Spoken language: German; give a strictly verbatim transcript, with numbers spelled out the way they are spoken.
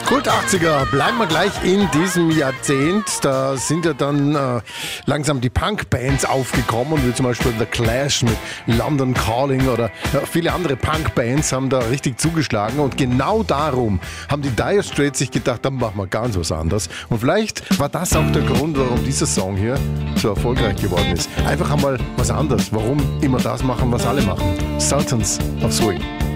Kult achtziger, bleiben wir gleich in diesem Jahrzehnt. Da sind ja dann äh, langsam die Punk-Bands aufgekommen, wie zum Beispiel The Clash mit London Calling oder ja, viele andere Punk-Bands haben da richtig zugeschlagen. Und genau darum haben die Dire Straits sich gedacht, dann machen wir ganz was anderes. Und vielleicht war das auch der Grund, warum dieser Song hier so erfolgreich geworden ist. Einfach einmal was anderes. Warum immer das machen, was alle machen? Sultans of Swing.